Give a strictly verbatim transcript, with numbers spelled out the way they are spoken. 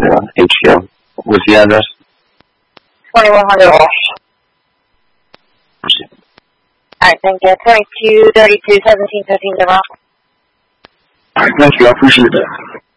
uh, H C L. What's the address? twenty-one hundred Walsh. Alright, thank you. twenty-two thirty-two seventeen fifteen Devout. Alright, thank you. I appreciate that.